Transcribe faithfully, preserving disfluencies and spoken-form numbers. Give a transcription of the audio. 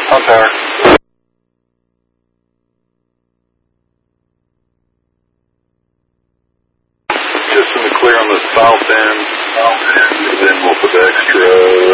On tower. Just in the clear on the south end, south end, and then we'll put the extra